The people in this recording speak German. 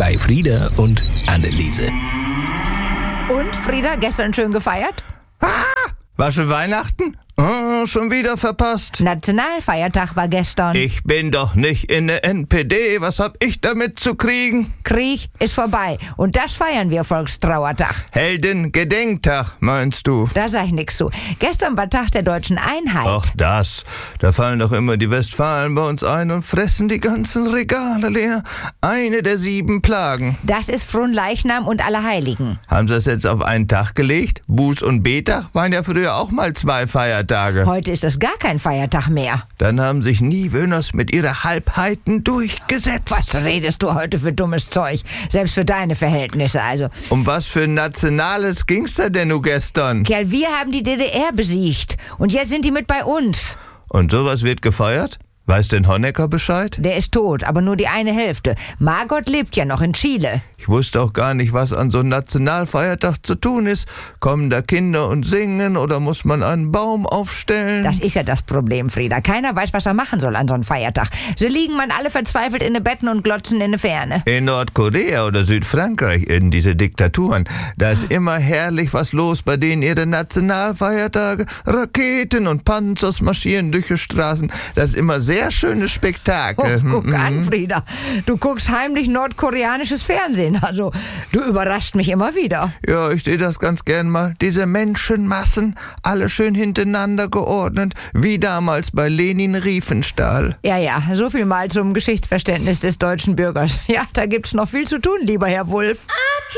bei Frieda und Anneliese. Und, Frieda, gestern schön gefeiert? War schon Weihnachten? Oh, schon wieder verpasst. Nationalfeiertag war gestern. Ich bin doch nicht in der NPD. Was hab ich damit zu kriegen? Krieg ist vorbei. Und das feiern wir Volkstrauertag. Heldengedenktag, meinst du? Da sag ich nix zu. Gestern war Tag der deutschen Einheit. Ach, das. Da fallen doch immer die Westfalen bei uns ein und fressen die ganzen Regale leer. Eine der 7 Plagen. Das ist Fronleichnam und Allerheiligen. Haben sie das jetzt auf einen Tag gelegt? Buß- und Betag waren ja früher auch mal 2 Feiertage. Heute ist es gar kein Feiertag mehr. Dann haben sich Niewöhners mit ihrer Halbheiten durchgesetzt. Was redest du heute für dummes Zeug? Selbst für deine Verhältnisse, also. Um was für ein Nationales ging's da denn nun gestern? Kerl, wir haben die DDR besiegt. Und jetzt sind die mit bei uns. Und sowas wird gefeiert? Weiß denn Honecker Bescheid? Der ist tot, aber nur die eine Hälfte. Margot lebt ja noch in Chile. Ich wusste auch gar nicht, was an so einem Nationalfeiertag zu tun ist. Kommen da Kinder und singen oder muss man einen Baum aufstellen? Das ist ja das Problem, Frieda. Keiner weiß, was er machen soll an so einem Feiertag. Sie liegen man alle verzweifelt in den Betten und glotzen in die Ferne. In Nordkorea oder Südfrankreich, in diese Diktaturen, da ist immer herrlich was los bei denen ihre Nationalfeiertage. Raketen und Panzers marschieren durch die Straßen. Das ist immer sehr schönes Spektakel. Guck an, Frieda. Du guckst heimlich nordkoreanisches Fernsehen. Also, du überraschst mich immer wieder. Ja, ich sehe das ganz gern mal. Diese Menschenmassen, alle schön hintereinander geordnet, wie damals bei Lenin Riefenstahl. Ja, so viel mal zum Geschichtsverständnis des deutschen Bürgers. Ja, da gibt's noch viel zu tun, lieber Herr Wulff.